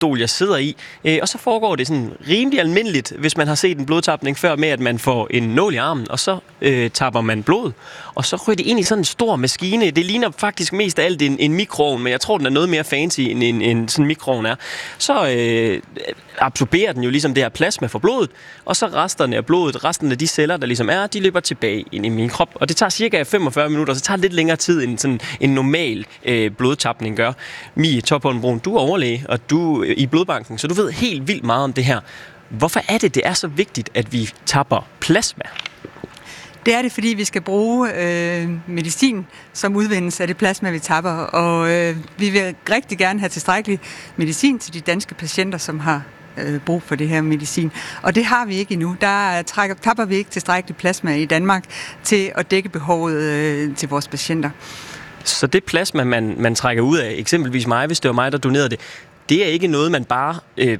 stol, jeg sidder i. Og så foregår det sådan rimelig almindeligt, hvis man har set en blodtapning før, med at man får en nål i armen, og så tapper man blod. Og så ryger det ind i sådan en stor maskine. Det ligner faktisk mest af alt en mikroovn, men jeg tror, den er noget mere fancy, end sådan en mikroovn er. Så absorberer den jo ligesom det her plasma fra blodet, og så resterne af blodet, resten af de celler, der ligesom er, de løber tilbage ind i min krop. Og det tager cirka 45 minutter, så tager det lidt længere tid, end sådan en normal blodtapning gør. Mie Topholm-Bruun, du er overlæge, og du i blodbanken, så du ved helt vildt meget om det her. Hvorfor er det er så vigtigt, at vi tapper plasma? Det er det, fordi vi skal bruge medicin, som udvindes af det plasma, vi tapper. Og vi vil rigtig gerne have tilstrækkelig medicin til de danske patienter, som har brug for det her medicin. Og det har vi ikke endnu. Der tapper vi ikke tilstrækkelig plasma i Danmark til at dække behovet til vores patienter. Så det plasma, man trækker ud af, eksempelvis mig, hvis det var mig, der donerede det, det er ikke noget, man bare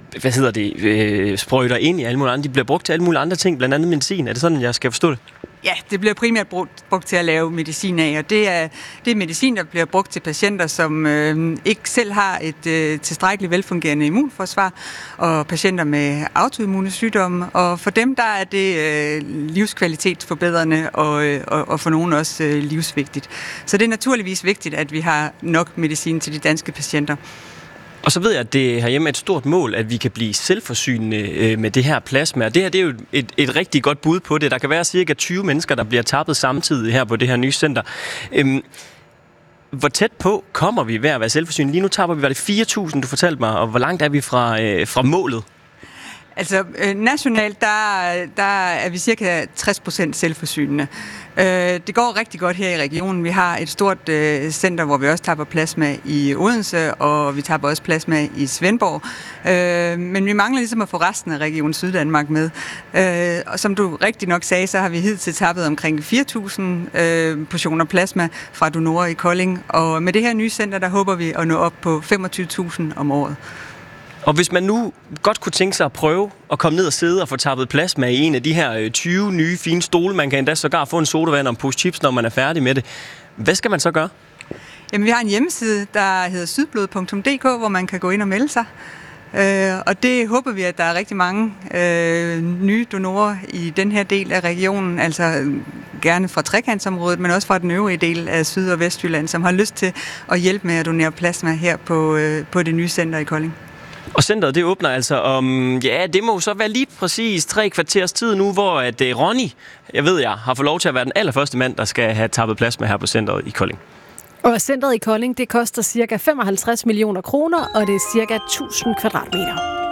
sprøjter ind i alle mulige andre. De bliver brugt til alle mulige andre ting, blandt andet medicin. Er det sådan, jeg skal forstå det? Ja, det bliver primært brugt til at lave medicin af, og det er medicin, der bliver brugt til patienter, som ikke selv har et tilstrækkeligt velfungerende immunforsvar, og patienter med autoimmune sygdomme, og for dem der er det livskvalitetsforbedrende, og for nogen også livsvigtigt. Så det er naturligvis vigtigt, at vi har nok medicin til de danske patienter. Og så ved jeg, at det herhjemme er et stort mål, at vi kan blive selvforsynende med det her plasma. Og det her, det er jo et rigtig godt bud på det. Der kan være cirka 20 mennesker, der bliver tappet samtidig her på det her nye center. Hvor tæt på kommer vi ved at være selvforsynende? Lige nu tapper vi, var det 4.000, du fortalte mig, og hvor langt er vi fra målet? Altså nationalt, der er vi cirka 60% selvforsynende. Det går rigtig godt her i regionen. Vi har et stort center, hvor vi også tapper plasma i Odense, og vi tapper også plasma i Svendborg. Men vi mangler ligesom at få resten af Region Syddanmark med. Og som du rigtig nok sagde, så har vi hidtil tappet omkring 4.000 portioner plasma fra donorer i Kolding. Og med det her nye center, der håber vi at nå op på 25.000 om året. Og hvis man nu godt kunne tænke sig at prøve at komme ned og sidde og få tappet plasma i en af de her 20 nye fine stole, man kan endda sågar få en sodavand og en pose chips, når man er færdig med det. Hvad skal man så gøre? Jamen, vi har en hjemmeside, der hedder sydblod.dk, hvor man kan gå ind og melde sig. Og det håber vi, at der er rigtig mange nye donorer i den her del af regionen, altså gerne fra trekantsområdet, men også fra den øvrige del af Syd- og Vestjylland, som har lyst til at hjælpe med at donere plasma her på det nye center i Kolding. Og centret, det åbner altså om, ja, det må så være lige præcis 3 kvarters tid nu, hvor at Ronny, jeg har fået lov til at være den allerførste mand, der skal have tappet plasma her på centret i Kolding. Og centret i Kolding, det koster cirka 55 millioner kroner, og det er cirka 1000 kvadratmeter.